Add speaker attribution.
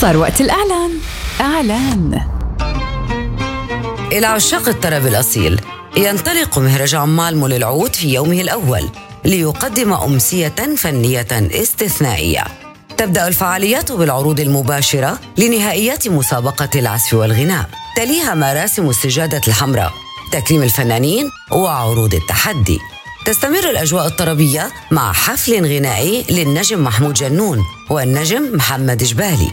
Speaker 1: صار وقت الإعلان. إعلان.
Speaker 2: إلى عشاق الطرب الأصيل، ينطلق مهرجان مالمو للعود في يومه الأول ليقدم أمسية فنية استثنائية. تبدأ الفعاليات بالعروض المباشرة لنهائيات مسابقة العزف والغناء، تليها مراسم السجادة الحمراء، تكريم الفنانين وعروض التحدي. تستمر الأجواء الطربية مع حفل غنائي للنجم محمود جنون والنجم محمد جبالي.